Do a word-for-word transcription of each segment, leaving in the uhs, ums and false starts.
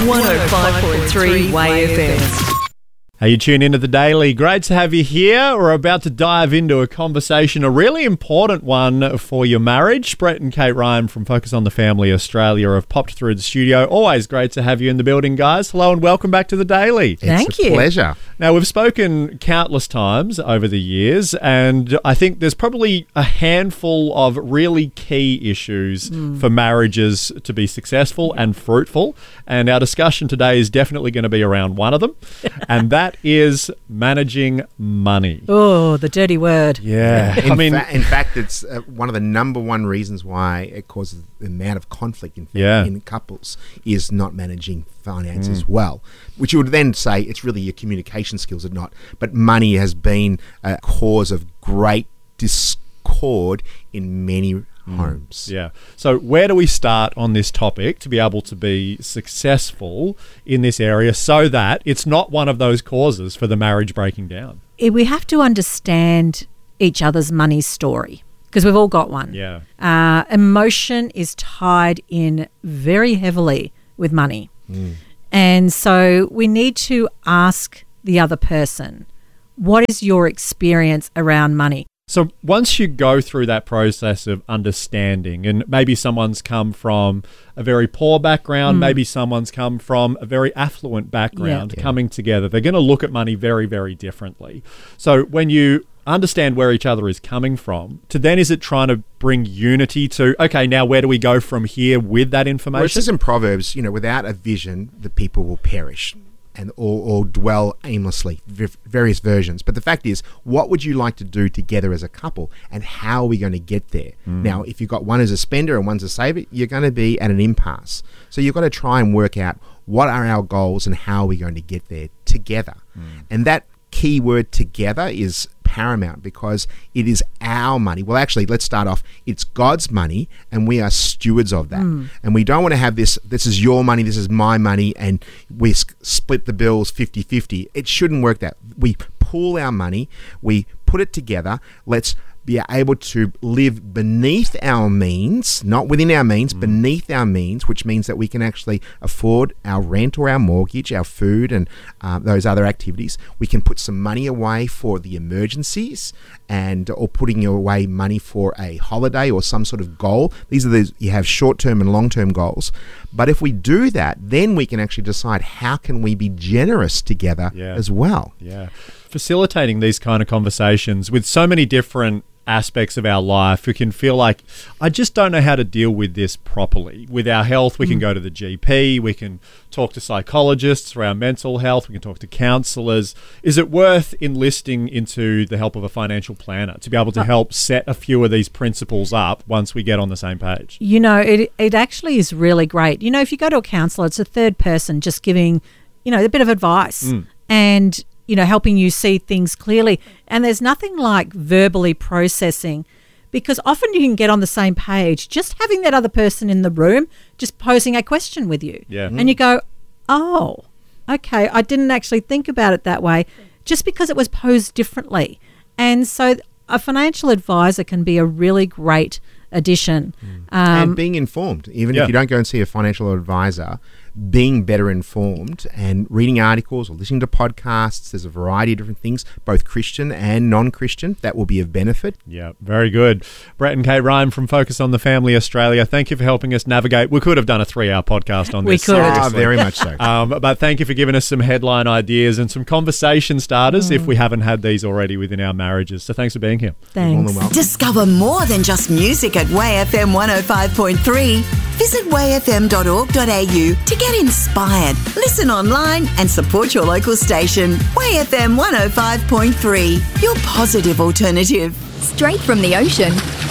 one oh five point three Way F M. Hey, you tune into The Daily. Great to have you here. We're about to dive into a conversation, a really important one for your marriage. Brett and Kate Ryan from Focus on the Family Australia have popped through the studio. Always great to have you in the building, guys. Hello and welcome back to The Daily. Thank it's a you. pleasure. Now, we've spoken countless times over the years, and I think there's probably a handful of really key issues mm. for marriages to be successful and fruitful. And our discussion today is definitely going to be around one of them, and that is managing money. Oh, the dirty word. Yeah. In, I mean, fa- in fact, it's uh, one of the number one reasons why it causes the amount of conflict in, yeah. in couples is not managing finances mm. well, which you would then say it's really your communication skills are not. But money has been a cause of great discord in many homes. Yeah. So where do we start on this topic to be able to be successful in this area so that it's not one of those causes for the marriage breaking down? We have to understand each other's money story because we've all got one. Yeah. Uh, emotion is tied in very heavily with money. Mm. And so we need to ask the other person, what is your experience around money? So once you go through that process of understanding, and maybe someone's come from a very poor background, mm. maybe someone's come from a very affluent background, yeah. coming together, they're going to look at money very, very differently. So when you understand where each other is coming from, to then is it trying to bring unity to, okay, now where do we go from here with that information? Well, it says in Proverbs, you know, without a vision, the people will perish. And or, or dwell aimlessly, v- various versions. But the fact is, what would you like to do together as a couple, and how are we going to get there? Mm. Now, if you've got one as a spender and one's a saver, you're going to be at an impasse. So you've got to try and work out what are our goals and how are we going to get there together. Mm. And that key word together is paramount because it is our money. Well, actually, let's start off. It's God's money and we are stewards of that. Mm. And we don't want to have this, this is your money, this is my money, and we split the bills fifty-fifty. It shouldn't work that. We pool our money, we put it together. Let's be able to live beneath our means, not within our means, mm. beneath our means, which means that we can actually afford our rent or our mortgage, our food, and uh, those other activities. We can put some money away for the emergencies, and or putting away money for a holiday or some sort of goal. These are the, you have short-term and long-term goals. But if we do that, then we can actually decide how can we be generous together yeah. as well. Yeah. Facilitating these kind of conversations with so many different aspects of our life, we can feel like, I just don't know how to deal with this properly. With our health, we mm. can go to the G P, we can talk to psychologists for our mental health, we can talk to counsellors. Is it worth enlisting into the help of a financial planner to be able to help set a few of these principles up once we get on the same page? You know, it it actually is really great. You know, if you go to a counsellor, it's a third person just giving, you know, a bit of advice mm. and you know, helping you see things clearly. And there's nothing like verbally processing, because often you can get on the same page just having that other person in the room just posing a question with you. Yeah. And you go, oh, okay, I didn't actually think about it that way, just because it was posed differently. And so a financial advisor can be a really great addition. Mm. Um, and being informed, even yeah. if you don't go and see a financial advisor, being better informed and reading articles or listening to podcasts. There's a variety of different things, both Christian and non-Christian, that will be of benefit. Yeah, very good. Brett and Kate Ryan from Focus on the Family Australia, thank you for helping us navigate. We could have done a three-hour podcast on we this. We could. Oh, very much so. Um, but thank you for giving us some headline ideas and some conversation starters mm. if we haven't had these already within our marriages. So thanks for being here. Thanks. Discover more than just music at Way F M one oh five point three. Visit way f m dot org dot a u to get inspired, listen online and support your local station. Way F M one oh five point three, your positive alternative. Straight from the ocean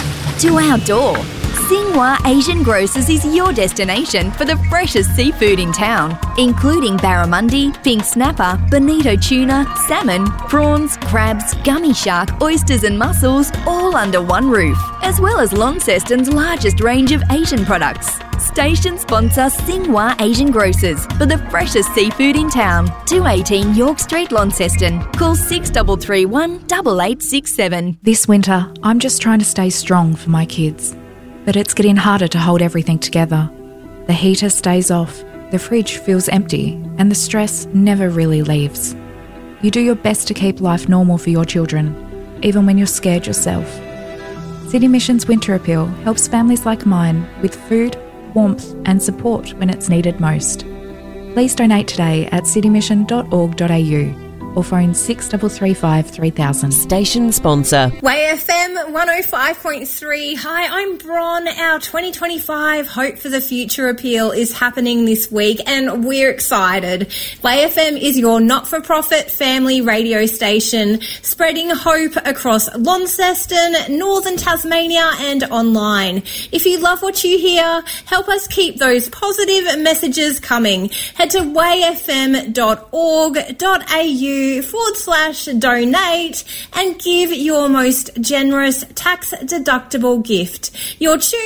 to outdoor, Xinhua Asian Grocers is your destination for the freshest seafood in town, including barramundi, pink snapper, bonito tuna, salmon, prawns, crabs, gummy shark, oysters and mussels, all under one roof, as well as Launceston's largest range of Asian products. Station sponsor Xinhua Asian Grocers for the freshest seafood in town. two eighteen York Street, Launceston. Call six three three one, eight eight six seven. This winter, I'm just trying to stay strong for my kids. But it's getting harder to hold everything together. The heater stays off, the fridge feels empty and the stress never really leaves. You do your best to keep life normal for your children, even when you're scared yourself. City Mission's Winter Appeal helps families like mine with food, warmth and support when it's needed most. Please donate today at citymission dot org dot a u or phone six three three five three thousand. Station sponsor. Way F M one oh five point three. Hi, I'm Bron. Our twenty twenty-five Hope for the Future Appeal is happening this week and we're excited. Way F M is your not-for-profit family radio station, spreading hope across Launceston, Northern Tasmania and online. If you love what you hear, help us keep those positive messages coming. Head to way f m dot org dot a u forward slash donate and give your most generous tax deductible gift. Your tune